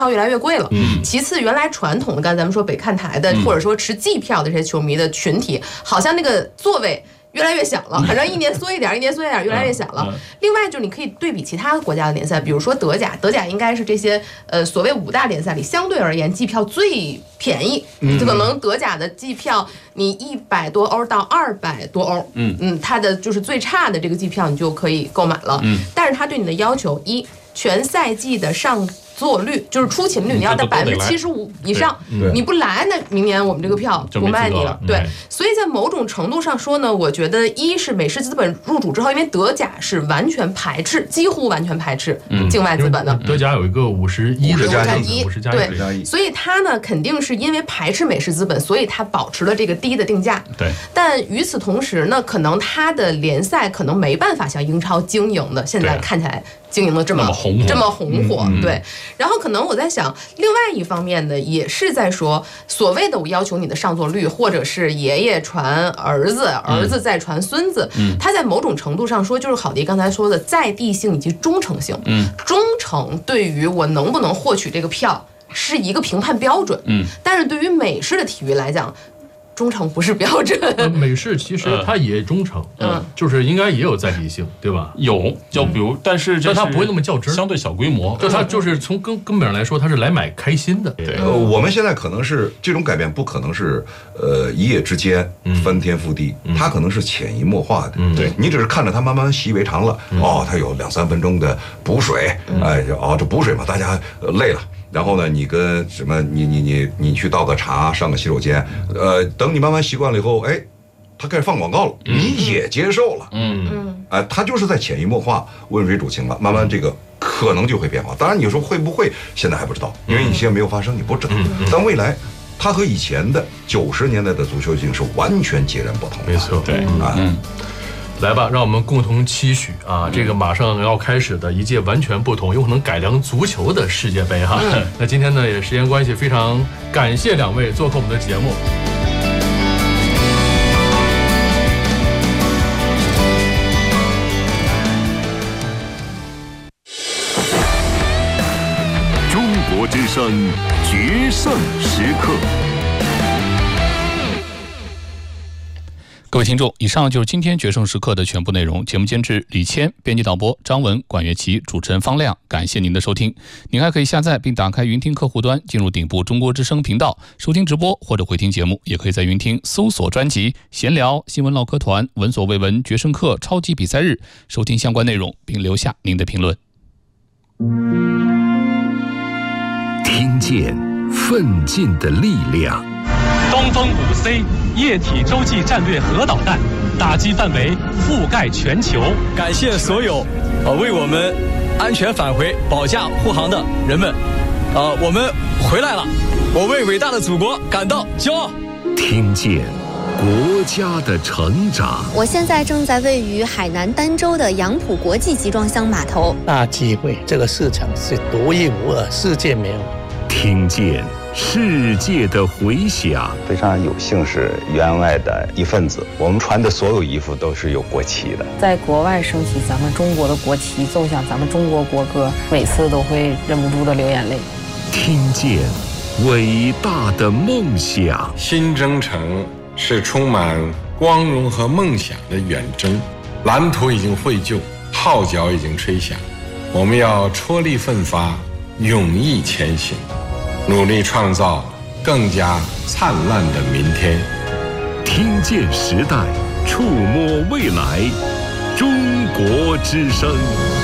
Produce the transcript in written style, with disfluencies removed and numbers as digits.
越来越贵了。其次，原来传统的，刚才咱们说北看台的，或者说持季票的这些球迷的群体，好像那个座位越来越小了，反正一年缩一点，一年缩一点，越来越小了。另外就是你可以对比其他国家的联赛，比如说德甲，德甲应该是这些所谓5大联赛里相对而言季票最便宜，就可能德甲的季票你100多欧到200多欧，它的就是最差的这个季票你就可以购买了。但是它对你的要求，全赛季的上座率就是出勤率，你要在75%以上，你不来，那明年我们这个票不卖你了。对，所以在某种程度上说呢，我觉得是美式资本入主之后，因为德甲是完全排斥，几乎完全排斥境外资本的。 德甲有一个51的50加1， 对，所以它呢肯定是因为排斥美式资本，所以它保持了这个低的定价。 对， 但与此同时呢，可能它的联赛可能没办法像英超经营的，现在看起来经营的这么红火，对。然后可能我在想，另外一方面呢，也是在说所谓的我要求你的上座率，或者是爷爷传儿子，儿子再传孙子，它在某种程度上说，就是郝迪刚才说的在地性以及忠诚性。忠诚对于我能不能获取这个票是一个评判标准，但是对于美式的体育来讲，忠诚不是标准。 美式其实它也忠诚，就是应该也有在地性，对吧？ 有，就比如，但是它不会那么较真， 相对小规模。 就它就是从根本上来说，它是来买开心的。 对， 我们现在可能是这种改变，不可能是一夜之间翻天覆地，它可能是潜移默化的。 对， 你只是看着它慢慢习以为常了。它有2-3分钟的补水，这补水嘛，大家累了。然后呢，你跟什么，你去倒个茶，上个洗手间，等你慢慢习惯了以后，他开始放广告了，你也接受了，他就是在潜移默化、温水煮青了，慢慢这个可能就会变化。当然，你说会不会，现在还不知道，因为你现在没有发生，你不知道。但未来，它和以前的90年代的足球已经是完全截然不同的。 没错， 对， 来吧，让我们共同期许这个马上要开始的一届完全不同、有可能改良足球的世界杯哈。那今天呢，也时间关系，非常感谢2位做客我们的节目。 中国之声决胜时刻。 各位听众，以上就是今天决胜时刻的全部内容。节目监制李谦，编辑导播张文、管乐琪，主持人方亮。感谢您的收听。您还可以下载并打开云听客户端，进入顶部中国之声频道，收听直播或者回听节目。也可以在云听搜索专辑闲聊、新闻唠嗑团、闻所未闻、决胜课、超级比赛日，收听相关内容并留下您的评论。 听见奋进的力量。 东风5C 液体洲际战略核导弹，打击范围覆盖全球。 感谢所有为我们安全返回、保驾护航的人们。我们回来了，我为伟大的祖国感到骄傲。 听见国家的成长。 我现在正在位于海南儋州的杨浦国际集装箱码头。 大机会，这个市场是独一无二，世界没有。 听见世界的回响。 非常有幸是员外的一份子，我们穿的所有衣服都是有国旗的。 在国外升起咱们中国的国旗，奏响咱们中国国歌，每次都会忍不住的流眼泪。 听见伟大的梦想。 新征程是充满光荣和梦想的远征，蓝图已经绘就，号角已经吹响，我们要踔厉奋发，勇毅前行，努力创造更加灿烂的明天。 听见时代，触摸未来，中国之声。